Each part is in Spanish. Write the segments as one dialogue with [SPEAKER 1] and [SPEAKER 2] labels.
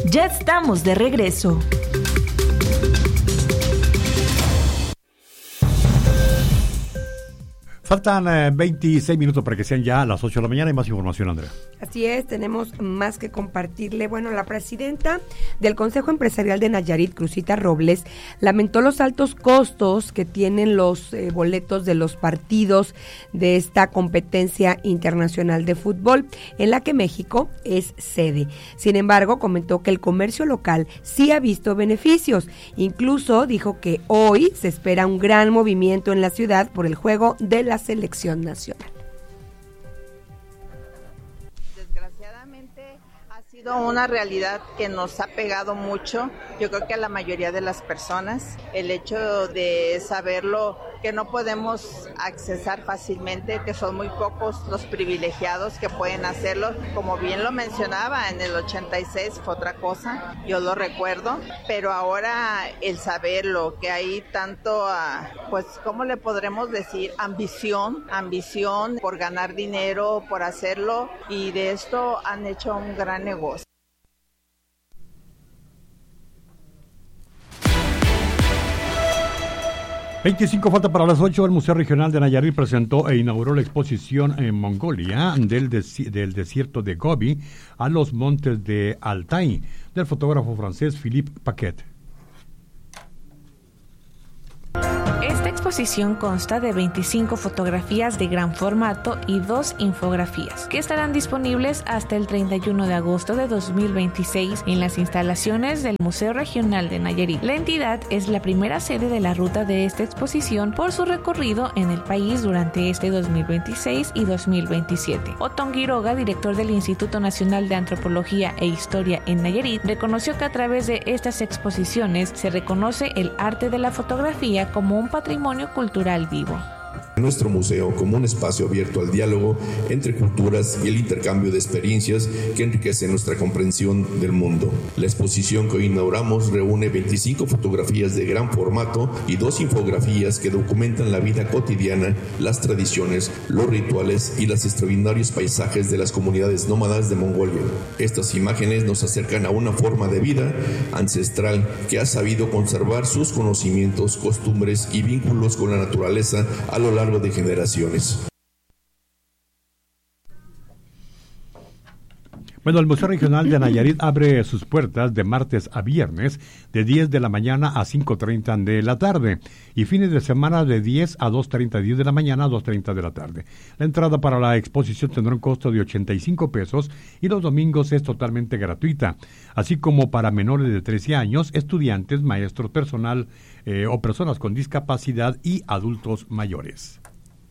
[SPEAKER 1] Ya estamos de regreso.
[SPEAKER 2] Faltan 26 minutos para que sean ya las 8 de la mañana y más información, Andrea.
[SPEAKER 3] Así es, tenemos más que compartirle. Bueno, la presidenta del Consejo Empresarial de Nayarit, Cruzita Robles, lamentó los altos costos que tienen los boletos de los partidos de esta competencia internacional de fútbol, en la que México es sede. Sin embargo, comentó que el comercio local sí ha visto beneficios. Incluso dijo que hoy se espera un gran movimiento en la ciudad por el juego de la selección nacional.
[SPEAKER 4] Desgraciadamente ha sido una realidad que nos ha pegado mucho, yo creo que a la mayoría de las personas, el hecho de saberlo, que no podemos accesar fácilmente, que son muy pocos los privilegiados que pueden hacerlo. Como bien lo mencionaba, en el 86 fue otra cosa, yo lo recuerdo, pero ahora el saberlo, que hay tanto, pues, ¿cómo le podremos decir? Ambición por ganar dinero, por hacerlo, y de esto han hecho un gran negocio.
[SPEAKER 2] Falta para las 8. El Museo Regional de Nayarit presentó e inauguró la exposición en Mongolia del desierto de Gobi a los montes de Altai, del fotógrafo francés Philippe Paquet.
[SPEAKER 5] Esta exposición consta de 25 fotografías de gran formato y 2 infografías, que estarán disponibles hasta el 31 de agosto de 2026 en las instalaciones del Museo Regional de Nayarit. La entidad es la primera sede de la ruta de esta exposición por su recorrido en el país durante este 2026 y 2027. Otón Quiroga, director del Instituto Nacional de Antropología e Historia en Nayarit, reconoció que a través de estas exposiciones se reconoce el arte de la fotografía como un patrimonio cultural vivo.
[SPEAKER 6] Nuestro museo como un espacio abierto al diálogo entre culturas y el intercambio de experiencias que enriquece nuestra comprensión del mundo. La exposición que hoy inauguramos reúne 25 fotografías de gran formato y 2 infografías que documentan la vida cotidiana, las tradiciones, los rituales y los extraordinarios paisajes de las comunidades nómadas de Mongolia. Estas imágenes nos acercan a una forma de vida ancestral que ha sabido conservar sus conocimientos, costumbres y vínculos con la naturaleza a lo largo de generaciones.
[SPEAKER 2] Bueno, el Museo Regional de Nayarit abre sus puertas de martes a viernes de 10 de la mañana a 5:30 de la tarde y fines de semana de 10 a 2:30, 10 de la mañana a 2:30 de la tarde. La entrada para la exposición tendrá un costo de 85 pesos y los domingos es totalmente gratuita, así como para menores de 13 años, estudiantes, maestros, personal o personas con discapacidad y adultos mayores.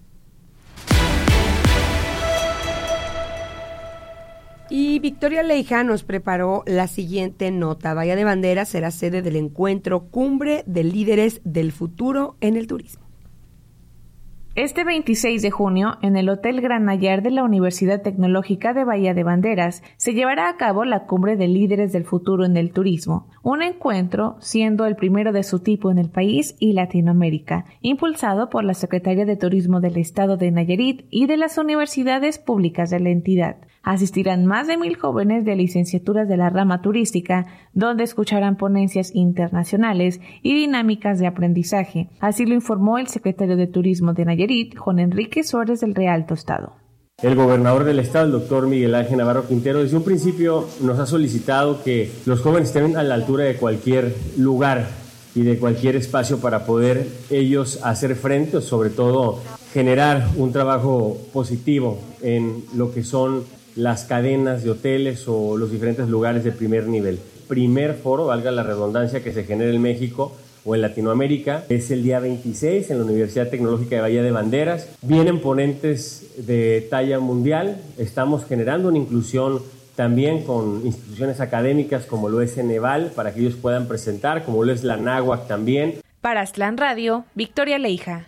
[SPEAKER 3] Y Victoria Leija nos preparó la siguiente nota. Bahía de Banderas será sede del encuentro Cumbre de Líderes del Futuro en el Turismo.
[SPEAKER 5] Este 26 de junio, en el Hotel Gran Nayar de la Universidad Tecnológica de Bahía de Banderas, se llevará a cabo la Cumbre de Líderes del Futuro en el Turismo, un encuentro siendo el primero de su tipo en el país y Latinoamérica, impulsado por la Secretaría de Turismo del Estado de Nayarit y de las universidades públicas de la entidad. Asistirán más de 1,000 jóvenes de licenciaturas de la rama turística, donde escucharán ponencias internacionales y dinámicas de aprendizaje. Así lo informó el secretario de Turismo de Nayarit, Juan Enrique Suárez del Real Tostado.
[SPEAKER 7] El gobernador del estado, el doctor Miguel Ángel Navarro Quintero, desde un principio nos ha solicitado que los jóvenes estén a la altura de cualquier lugar y de cualquier espacio para poder ellos hacer frente, o sobre todo generar un trabajo positivo en lo que son las cadenas de hoteles o los diferentes lugares de primer nivel. Primer foro, valga la redundancia, que se genera en México o en Latinoamérica, es el día 26 en la Universidad Tecnológica de Bahía de Banderas. Vienen ponentes de talla mundial, estamos generando una inclusión también con instituciones académicas como lo es Ceneval, para que ellos puedan presentar, como lo es la Náhuac también.
[SPEAKER 5] Para Aztlán Radio, Victoria Leija.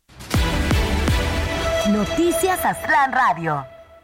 [SPEAKER 1] Noticias Aztlán Radio.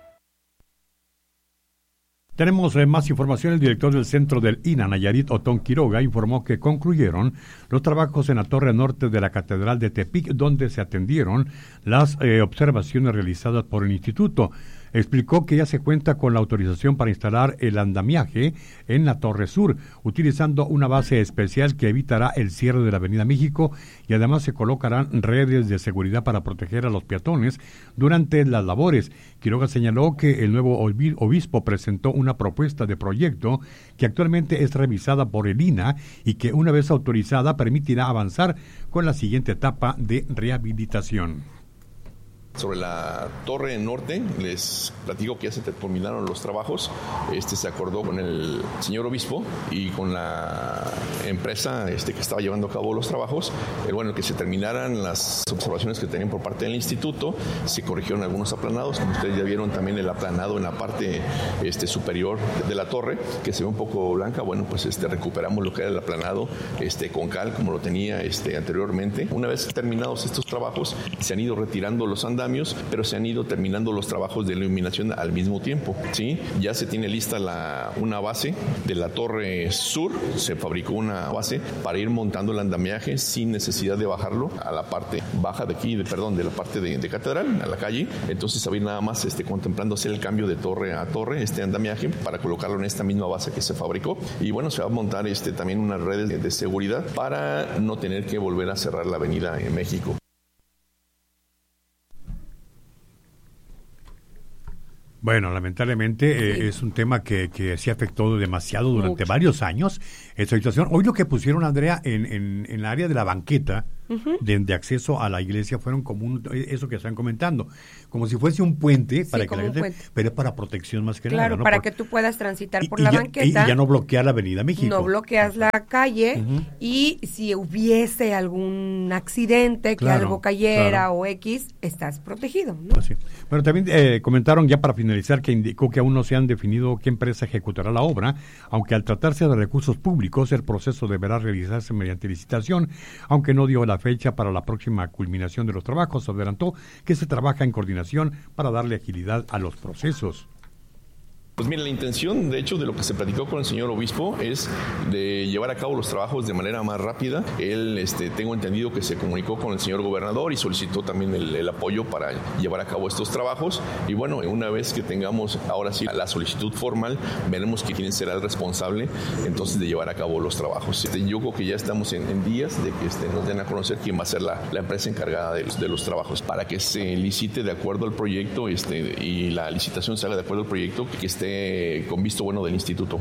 [SPEAKER 2] Tenemos más información. El director del Centro del INA Nayarit, Otón Quiroga, informó que concluyeron los trabajos en la torre norte de la Catedral de Tepic, donde se atendieron las observaciones realizadas por el instituto. explicó que ya se cuenta con la autorización para instalar el andamiaje en la Torre Sur, utilizando una base especial que evitará el cierre de la Avenida México, y además se colocarán redes de seguridad para proteger a los peatones durante las labores. Quiroga señaló que el nuevo obispo presentó una propuesta de proyecto que actualmente es revisada por el INAH y que, una vez autorizada, permitirá avanzar con la siguiente etapa de rehabilitación.
[SPEAKER 6] Sobre la Torre Norte, les platico que ya se terminaron los trabajos. Se acordó con el señor obispo y con la empresa que estaba llevando a cabo los trabajos. Que se terminaran las observaciones que tenían por parte del instituto, se corrigieron algunos aplanados, como ustedes ya vieron también el aplanado en la parte superior de la torre, que se ve un poco blanca. Recuperamos lo que era el aplanado con cal, como lo tenía anteriormente. Una vez terminados estos trabajos, se han ido retirando los andamios, pero se han ido terminando los trabajos de iluminación al mismo tiempo, ¿sí? Ya se tiene lista una base de la Torre Sur, se fabricó una base para ir montando el andamiaje sin necesidad de bajarlo a la parte baja de aquí, de la parte de Catedral, a la calle. Entonces se va a ir nada más contemplando hacer el cambio de torre a torre, andamiaje, para colocarlo en esta misma base que se fabricó. Y se va a montar también unas redes de seguridad para no tener que volver a cerrar la Avenida en México.
[SPEAKER 2] Bueno, lamentablemente es un tema que se afectó demasiado durante varios años esta situación. Hoy lo que pusieron, Andrea, en el área de la banqueta de acceso a la iglesia fueron como eso que están comentando, como si fuese un puente, para que la gente, pero es para protección más que nada, ¿no?
[SPEAKER 3] Para que tú puedas transitar por la banqueta.
[SPEAKER 2] Y ya no bloquear la Avenida México.
[SPEAKER 3] No bloqueas la calle, y si hubiese algún accidente, que algo cayera o X, estás protegido, ¿no?
[SPEAKER 2] Pues sí. Bueno, también comentaron, ya para finalizar, que indicó que aún no se han definido qué empresa ejecutará la obra, aunque al tratarse de recursos públicos, el proceso deberá realizarse mediante licitación, aunque no dio la fecha para la próxima culminación de los trabajos. Adelantó que se trabaja en coordinación para darle agilidad a los procesos.
[SPEAKER 6] Pues mira, la intención, de hecho, de lo que se platicó con el señor obispo es de llevar a cabo los trabajos de manera más rápida. Él, tengo entendido que se comunicó con el señor gobernador y solicitó también el apoyo para llevar a cabo estos trabajos. Y bueno, una vez que tengamos ahora sí la solicitud formal, veremos quién será el responsable entonces de llevar a cabo los trabajos. Yo creo que ya estamos en días de que nos den a conocer quién va a ser la empresa encargada de los trabajos, para que se licite de acuerdo al proyecto y la licitación se haga de acuerdo al proyecto, que esté con visto bueno del instituto.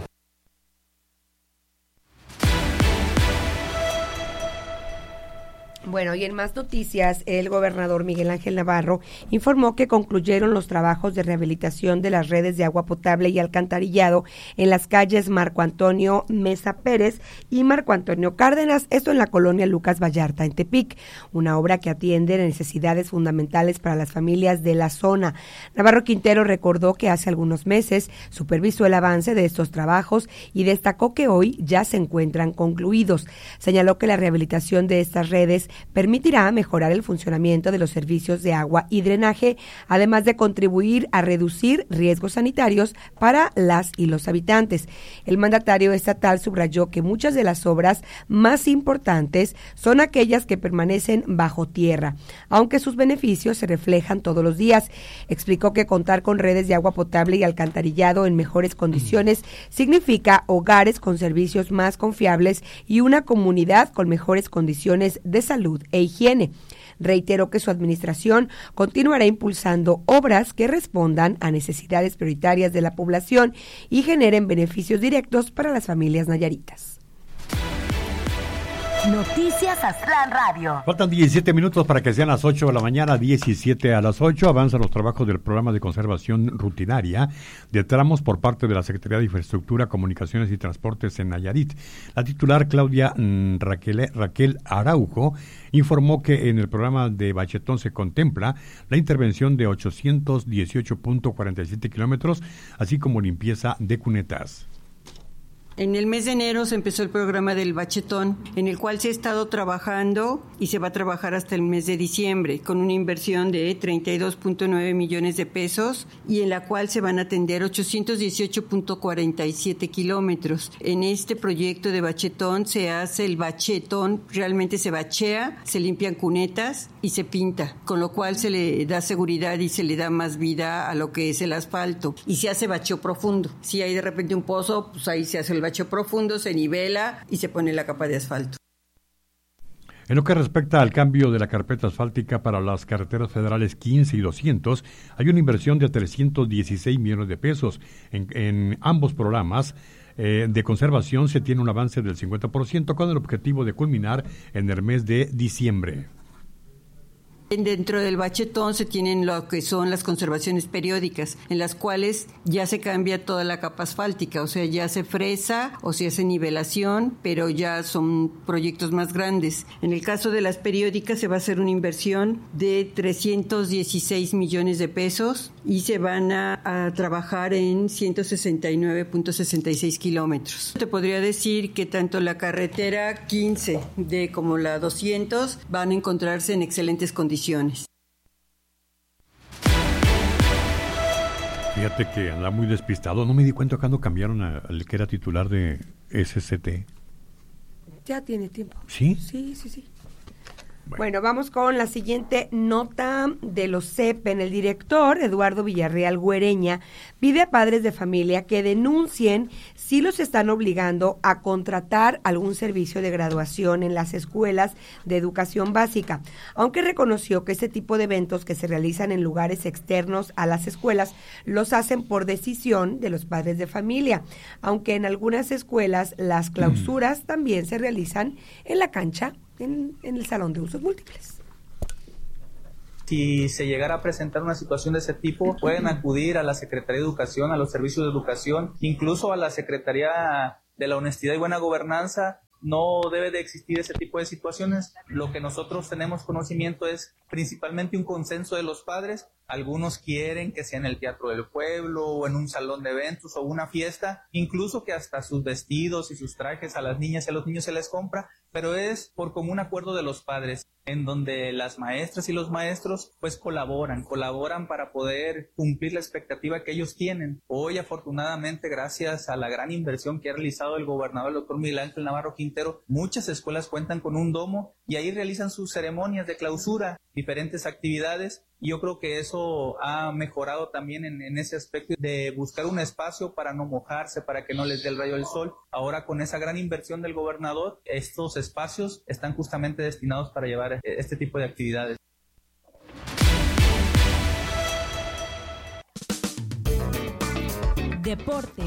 [SPEAKER 3] Bueno, y en más noticias, el gobernador Miguel Ángel Navarro informó que concluyeron los trabajos de rehabilitación de las redes de agua potable y alcantarillado en las calles Marco Antonio Mesa Pérez y Marco Antonio Cárdenas, esto en la colonia Lucas Vallarta, en Tepic, una obra que atiende necesidades fundamentales para las familias de la zona. Navarro Quintero recordó que hace algunos meses supervisó el avance de estos trabajos y destacó que hoy ya se encuentran concluidos. Señaló que la rehabilitación de estas redes permitirá mejorar el funcionamiento de los servicios de agua y drenaje, además de contribuir a reducir riesgos sanitarios para las y los habitantes. El mandatario estatal subrayó que muchas de las obras más importantes son aquellas que permanecen bajo tierra, aunque sus beneficios se reflejan todos los días. Explicó que contar con redes de agua potable y alcantarillado en mejores condiciones significa hogares con servicios más confiables y una comunidad con mejores condiciones de salud e higiene. Reiteró que su administración continuará impulsando obras que respondan a necesidades prioritarias de la población y generen beneficios directos para las familias nayaritas.
[SPEAKER 1] Noticias Aztlán Radio.
[SPEAKER 2] Faltan 17 minutos para que sean las 8 de la mañana, 17 a las 8. Avanzan los trabajos del programa de conservación rutinaria de tramos por parte de la Secretaría de Infraestructura, Comunicaciones y Transportes en Nayarit. La titular Claudia Raquel Araujo informó que en el programa de Bachetón se contempla la intervención de 818.47 kilómetros, así como limpieza de cunetas.
[SPEAKER 8] En el mes de enero se empezó el programa del bachetón, en el cual se ha estado trabajando y se va a trabajar hasta el mes de diciembre, con una inversión de 32.9 millones de pesos y en la cual se van a atender 818.47 kilómetros. En este proyecto de bachetón se hace el bachetón, realmente se bachea, se limpian cunetas y se pinta, con lo cual se le da seguridad y se le da más vida a lo que es el asfalto. Y se hace bacheo profundo. Si hay de repente un pozo, pues ahí se hace el bacheo profundo, se nivela y se pone la capa de asfalto.
[SPEAKER 2] En lo que respecta al cambio de la carpeta asfáltica para las carreteras federales 15 y 200, hay una inversión de 316 millones de pesos. En ambos programas de conservación se tiene un avance del 50% con el objetivo de culminar en el mes de diciembre.
[SPEAKER 8] Dentro del bachetón se tienen lo que son las conservaciones periódicas, en las cuales ya se cambia toda la capa asfáltica, o sea, ya se fresa o se hace nivelación, pero ya son proyectos más grandes. En el caso de las periódicas se va a hacer una inversión de 316 millones de pesos y se van a trabajar en 169.66 kilómetros. Te podría decir que tanto la carretera 15 como la 200 van a encontrarse en excelentes condiciones.
[SPEAKER 2] Fíjate que anda muy despistado. No me di cuenta cuando cambiaron al que era titular de SCT.
[SPEAKER 3] Ya tiene tiempo.
[SPEAKER 2] ¿Sí?
[SPEAKER 3] Sí. Bueno, vamos con la siguiente nota de los CEPEN. El director, Eduardo Villarreal Güereña, pide a padres de familia que denuncien si los están obligando a contratar algún servicio de graduación en las escuelas de educación básica, aunque reconoció que ese tipo de eventos que se realizan en lugares externos a las escuelas los hacen por decisión de los padres de familia, aunque en algunas escuelas las clausuras también se realizan en la cancha, en el salón de usos múltiples.
[SPEAKER 9] Si se llegara a presentar una situación de ese tipo, pueden acudir a la Secretaría de Educación, a los servicios de educación, incluso a la Secretaría de la Honestidad y Buena Gobernanza. No debe de existir ese tipo de situaciones. Lo que nosotros tenemos conocimiento es principalmente un consenso de los padres. Algunos quieren que sea en el Teatro del Pueblo o en un salón de eventos o una fiesta, incluso que hasta sus vestidos y sus trajes a las niñas y a los niños se les compra, pero es por común acuerdo de los padres, en donde las maestras y los maestros pues colaboran para poder cumplir la expectativa que ellos tienen. Hoy, afortunadamente, gracias a la gran inversión que ha realizado el gobernador, el doctor Miguel Ángel Navarro Quintero, muchas escuelas cuentan con un domo y ahí realizan sus ceremonias de clausura, diferentes actividades. Y yo creo que eso ha mejorado también en ese aspecto de buscar un espacio para no mojarse, para que no les dé el rayo del sol. Ahora, con esa gran inversión del gobernador, estos espacios están justamente destinados para llevar este tipo de actividades.
[SPEAKER 1] Deportes.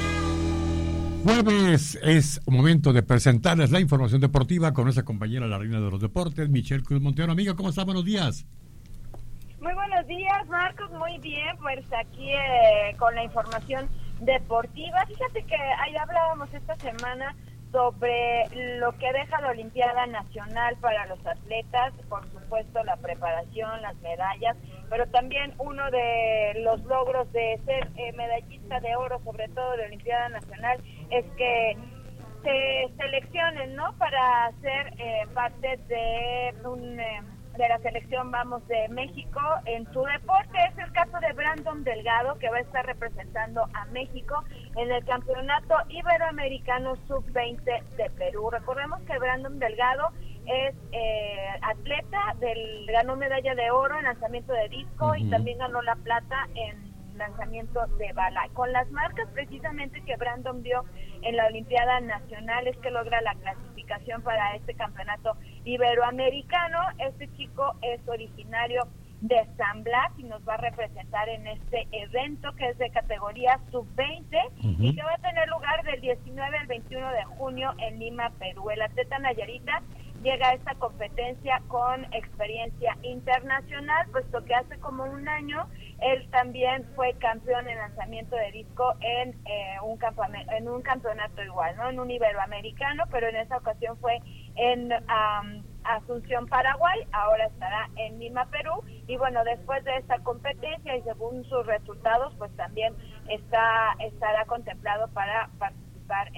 [SPEAKER 2] Jueves es momento de presentarles la información deportiva con nuestra compañera, la reina de los deportes, Michelle Cruz Montero. Amiga, ¿cómo está? Buenos días.
[SPEAKER 10] Muy buenos días, Marcos. Muy bien, pues aquí con la información deportiva. Fíjate que ahí hablábamos esta semana sobre lo que deja la Olimpiada Nacional para los atletas, por supuesto la preparación, las medallas, pero también uno de los logros de ser medallista de oro, sobre todo de Olimpiada Nacional, es que se seleccionen, ¿no?, para ser parte de de la selección, de México en su deporte. Es el caso de Brandon Delgado, que va a estar representando a México en el Campeonato Iberoamericano Sub-20 de Perú. Recordemos que Brandon Delgado es atleta, ganó medalla de oro en lanzamiento de disco y también ganó la plata en lanzamiento de bala. Con las marcas precisamente que Brandon vio en la Olimpiada Nacional es que logra la clasificación para este campeonato iberoamericano. Este chico es originario de San Blas y nos va a representar en este evento que es de categoría sub-20 y que va a tener lugar del 19 al 21 de junio en Lima, Perú. El atleta nayarita llega a esta competencia con experiencia internacional, puesto que hace como un año él también fue campeón en lanzamiento de disco en un campeonato igual, ¿no?, en un iberoamericano, pero en esa ocasión fue en Asunción, Paraguay. Ahora estará en Lima, Perú, y bueno, después de esta competencia y según sus resultados, pues también estará contemplado para participar en un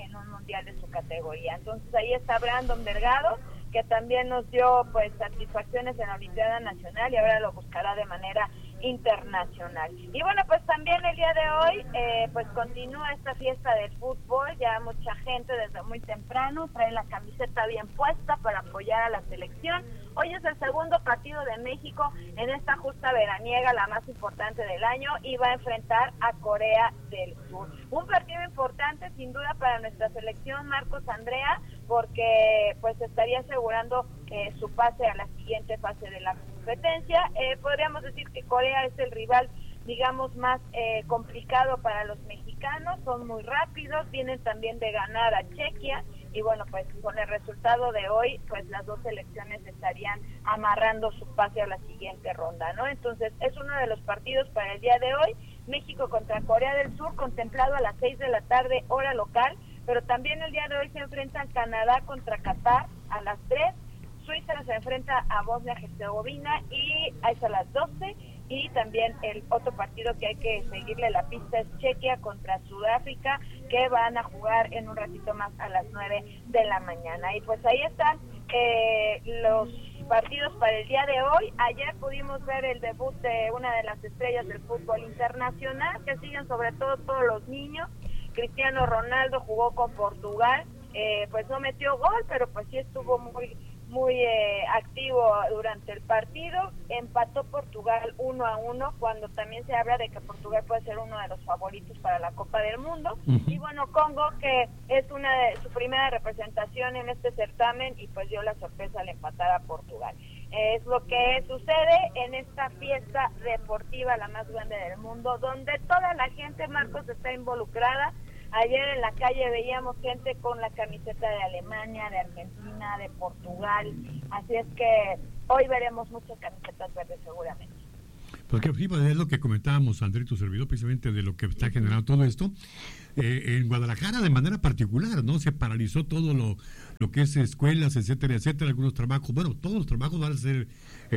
[SPEAKER 10] mundial de su categoría. Entonces ahí está Brandon Delgado, que también nos dio pues satisfacciones en la Olimpiada Nacional y ahora lo buscará de manera internacional. Y bueno, pues también el día de hoy pues continúa esta fiesta del fútbol, ya mucha gente desde muy temprano trae la camiseta bien puesta para apoyar a la selección. Hoy es el segundo partido de México en esta justa veraniega, la más importante del año, y va a enfrentar a Corea del Sur. Un partido importante sin duda para nuestra selección, Marcos, Andrea, porque pues estaría asegurando su pase a la siguiente fase de la competencia. Podríamos decir que Corea es el rival, digamos, más complicado para los mexicanos, son muy rápidos, vienen también de ganar a Chequia, y bueno, pues con el resultado de hoy, pues las dos selecciones estarían amarrando su pase a la siguiente ronda, ¿no? Entonces, es uno de los partidos para el día de hoy, México contra Corea del Sur, contemplado a las 6 de la tarde, hora local, pero también el día de hoy se enfrentan Canadá contra Qatar a las 3, Suiza se enfrenta a Bosnia-Herzegovina y a las 12, y también el otro partido que hay que seguirle la pista es Chequia contra Sudáfrica, que van a jugar en un ratito más a las 9 de la mañana. Y pues ahí están los partidos para el día de hoy. Ayer pudimos ver el debut de una de las estrellas del fútbol internacional, que siguen sobre todo todos los niños. Cristiano Ronaldo jugó con Portugal, pues no metió gol, pero pues sí estuvo muy activo durante el partido. Empató Portugal 1-1, cuando también se habla de que Portugal puede ser uno de los favoritos para la Copa del Mundo. Y bueno, Congo, que es una de su primera representación en este certamen, y pues dio la sorpresa al empatar a Portugal. Es lo que sucede en esta fiesta deportiva, la más grande del mundo, donde toda la gente, Marcos, está involucrada. Ayer en la calle veíamos gente con la camiseta de Alemania, de Argentina, de Portugal, así es que hoy veremos muchas camisetas verdes seguramente.
[SPEAKER 2] Porque es lo que comentábamos, André, tu servidor, precisamente de lo que está generando todo esto. En Guadalajara, de manera particular, ¿no? Se paralizó todo lo que es escuelas, etcétera, etcétera, algunos trabajos. Bueno, todos los trabajos van a ser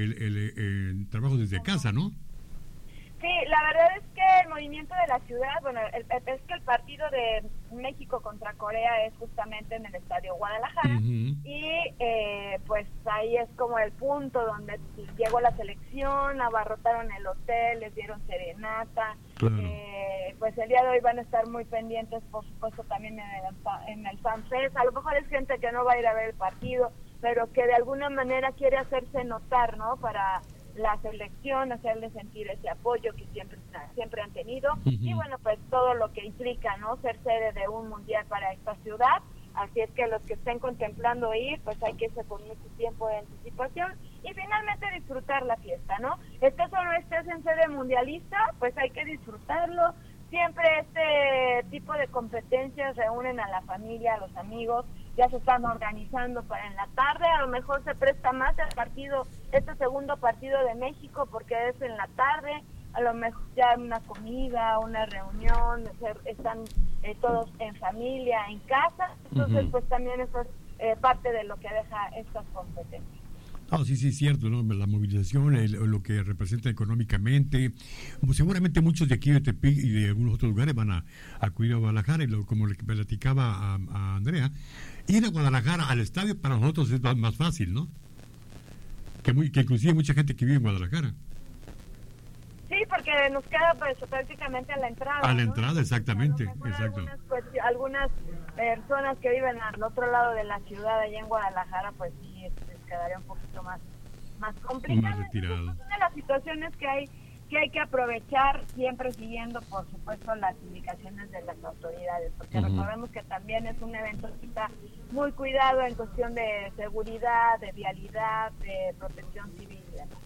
[SPEAKER 2] el trabajo desde casa, ¿no?
[SPEAKER 10] Sí, la verdad es que el movimiento de la ciudad, bueno, es que el partido de México contra Corea es justamente en el Estadio Guadalajara, y pues ahí es como el punto donde llegó la selección, abarrotaron el hotel, les dieron serenata, claro. Pues el día de hoy van a estar muy pendientes, por supuesto, también en el FanFest. A lo mejor es gente que no va a ir a ver el partido, pero que de alguna manera quiere hacerse notar, ¿no?, para la selección, hacerle sentir ese apoyo que siempre han tenido, y bueno, pues todo lo que implica, ¿no?, ser sede de un mundial para esta ciudad. Así es que los que estén contemplando ir, pues hay que irse con mucho tiempo de anticipación y finalmente disfrutar la fiesta, ¿no? Estés o no estés en sede mundialista, pues hay que disfrutarlo. Siempre este tipo de competencias reúnen a la familia, a los amigos, ya se están organizando para en la tarde. A lo mejor se presta más el partido, este segundo partido de México, porque es en la tarde. A lo mejor ya una comida, una reunión, están todos en familia, en casa. Entonces, pues también eso es parte de lo que deja estas competencias.
[SPEAKER 2] Sí, cierto, ¿no? La movilización, lo que representa económicamente. Seguramente muchos de aquí de Tepic y de algunos otros lugares van a acudir a Guadalajara, y como le platicaba a Andrea, ir a Guadalajara al estadio para nosotros es más fácil, ¿no? Que inclusive mucha gente que vive en Guadalajara.
[SPEAKER 10] Sí, porque nos queda pues prácticamente a la entrada. A la
[SPEAKER 2] entrada, exactamente. Exacto.
[SPEAKER 10] Algunas personas que viven al otro lado de la ciudad, allá en Guadalajara, pues sí, les quedaría un poquito más complicado.
[SPEAKER 2] Más retirado.
[SPEAKER 10] Una de las situaciones que hay que aprovechar, siempre siguiendo, por supuesto, las indicaciones de las autoridades, porque recordemos que también es un evento que está muy cuidado en cuestión de seguridad, de vialidad, de protección civil.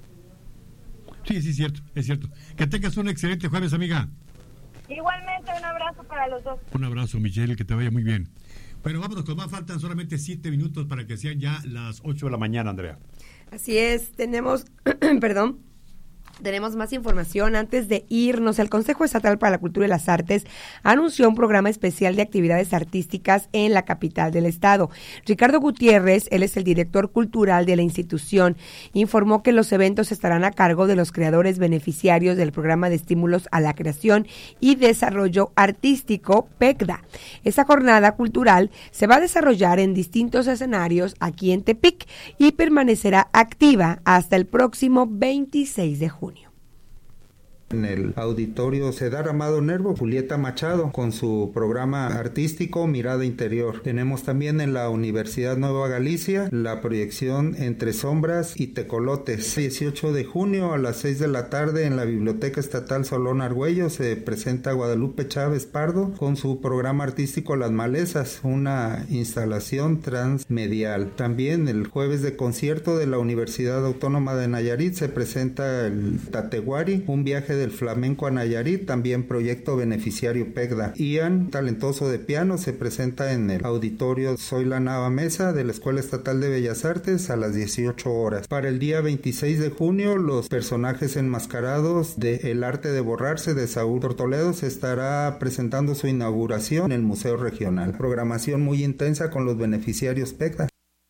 [SPEAKER 2] Sí, es cierto. Que tengas un excelente jueves, amiga.
[SPEAKER 10] Igualmente, un abrazo para los dos.
[SPEAKER 2] Un abrazo, Michelle, que te vaya muy bien. Bueno, vámonos, con más faltan solamente 7 minutos para que sean ya las 8 de la mañana, Andrea.
[SPEAKER 3] Así es, tenemos, Tenemos más información. Antes de irnos, el Consejo Estatal para la Cultura y las Artes anunció un programa especial de actividades artísticas en la capital del estado. Ricardo Gutiérrez, él es el director cultural de la institución, informó que los eventos estarán a cargo de los creadores beneficiarios del Programa de Estímulos a la Creación y Desarrollo Artístico, PECDA. Esta jornada cultural se va a desarrollar en distintos escenarios aquí en Tepic y permanecerá activa hasta el próximo 26 de junio.
[SPEAKER 11] En el auditorio Cedar Amado Nervo, Julieta Machado, con su programa artístico Mirada Interior. Tenemos también en la Universidad Nueva Galicia la proyección Entre Sombras y Tecolotes. 18 de junio a las 6 de la tarde en la Biblioteca Estatal Solón Argüello se presenta Guadalupe Chávez Pardo con su programa artístico Las Malezas, una instalación transmedial. También el jueves de concierto de la Universidad Autónoma de Nayarit se presenta el Tateguari, un viaje del flamenco a Nayarit, también proyecto beneficiario PECDA. Ian, talentoso de piano, se presenta en el auditorio Soy la Nava Mesa de la Escuela Estatal de Bellas Artes a las 18 horas. Para el día 26 de junio, los personajes enmascarados de El Arte de Borrarse de Saúl Tortoledo se estará presentando su inauguración en el Museo Regional. Programación muy intensa con los beneficiarios PECDA.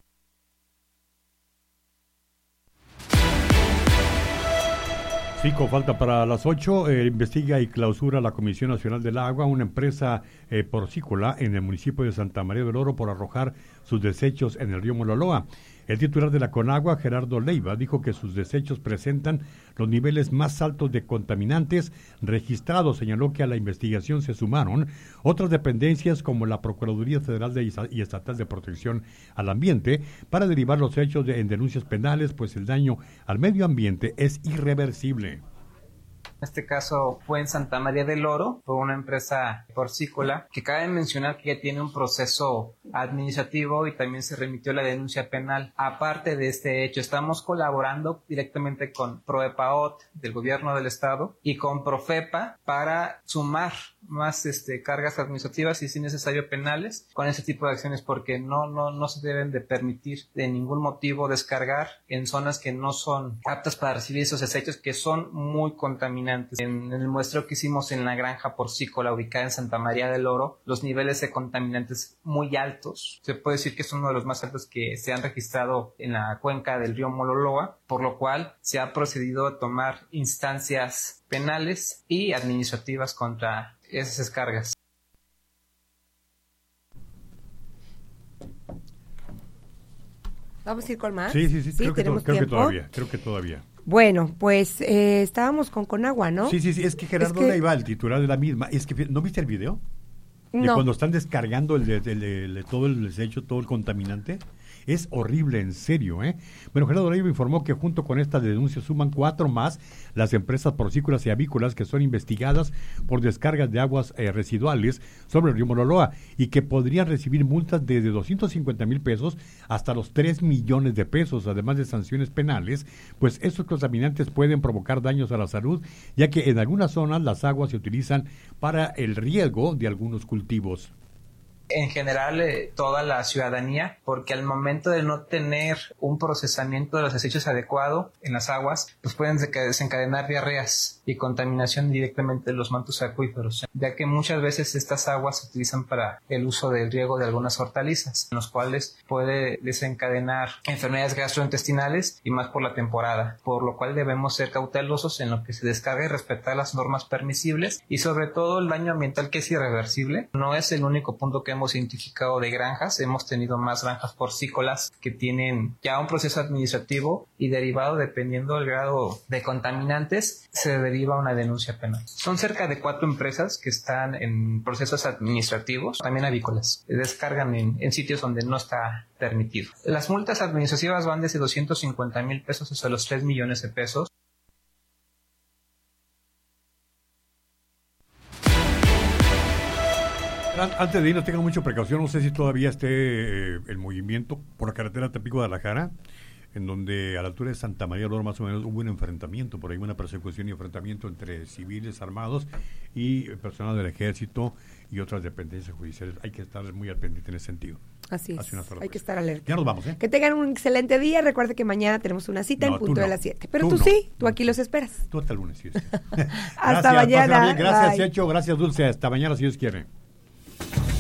[SPEAKER 2] 5 falta para las 8. Investiga y clausura la Comisión Nacional del Agua una empresa porcícola en el municipio de Santa María del Oro por arrojar sus desechos en el río Mololoa. El titular de la Conagua, Gerardo Leiva, dijo que sus desechos presentan los niveles más altos de contaminantes registrados. Señaló que a la investigación se sumaron otras dependencias como la Procuraduría Federal y Estatal de Protección al Ambiente para derivar los hechos en denuncias penales, pues el daño al medio ambiente es irreversible.
[SPEAKER 12] En este caso fue en Santa María del Oro, fue una empresa porcícola que cabe mencionar que ya tiene un proceso administrativo y también se remitió la denuncia penal. Aparte de este hecho, estamos colaborando directamente con ProEPAOT del gobierno del estado y con Profepa para sumar más cargas administrativas y si necesario penales con este tipo de acciones, porque no se deben de permitir de ningún motivo descargar en zonas que no son aptas para recibir esos desechos que son muy contaminantes. En el muestreo que hicimos en la granja porcícola ubicada en Santa María del Oro, los niveles de contaminantes muy altos, se puede decir que es uno de los más altos que se han registrado en la cuenca del río Mololoa, por lo cual se ha procedido a tomar instancias penales y administrativas contra esas descargas.
[SPEAKER 3] ¿Vamos a ir con más?
[SPEAKER 2] Sí, creo que todavía.
[SPEAKER 3] Bueno, pues estábamos con Conagua, ¿no?
[SPEAKER 2] Sí, es que Gerardo Leiva, el titular de la misma, es que, ¿no viste el video?
[SPEAKER 3] No.
[SPEAKER 2] De cuando están descargando todo el desecho, todo el contaminante. Es horrible, en serio, Bueno, Gerardo Leiva informó que junto con estas denuncias suman 4 más las empresas porcícolas y avícolas que son investigadas por descargas de aguas residuales sobre el río Mololoa y que podrían recibir multas desde 250,000 pesos hasta los 3 millones de pesos, además de sanciones penales, pues estos contaminantes pueden provocar daños a la salud, ya que en algunas zonas las aguas se utilizan para el riego de algunos cultivos.
[SPEAKER 12] En general, toda la ciudadanía, porque al momento de no tener un procesamiento de los desechos adecuado en las aguas, pues pueden desencadenar diarreas y contaminación directamente de los mantos acuíferos, ya que muchas veces estas aguas se utilizan para el uso del riego de algunas hortalizas, en los cuales puede desencadenar enfermedades gastrointestinales y más por la temporada, por lo cual debemos ser cautelosos en lo que se descarga y respetar las normas permisibles y sobre todo el daño ambiental, que es irreversible. No es el único punto que hemos identificado de granjas, hemos tenido más granjas porcícolas que tienen ya un proceso administrativo y derivado, dependiendo del grado de contaminantes, se deriva una denuncia penal. Son cerca de 4 empresas que están en procesos administrativos, también avícolas, descargan en sitios donde no está permitido. Las multas administrativas van desde 250,000 pesos hasta los 3 millones de pesos.
[SPEAKER 2] Antes de irnos, tengan mucha precaución. No sé si todavía esté el movimiento por la carretera Tepic-Guadalajara. en donde a la altura de Santa María Lor más o menos hubo un enfrentamiento, por ahí una persecución y enfrentamiento entre civiles armados y personal del ejército y otras dependencias judiciales. Hay que estar muy al pendiente en ese sentido.
[SPEAKER 3] Así es, hay que estar alerta.
[SPEAKER 2] Ya nos vamos, ¿eh?
[SPEAKER 3] Que tengan un excelente día. Recuerde que mañana tenemos una cita en punto de las 7. Pero tú aquí los esperas.
[SPEAKER 2] Tú hasta el lunes, si Dios quiere.
[SPEAKER 3] Hasta mañana.
[SPEAKER 2] Gracias, Checho. Gracias, Dulce. Hasta mañana, si Dios quiere.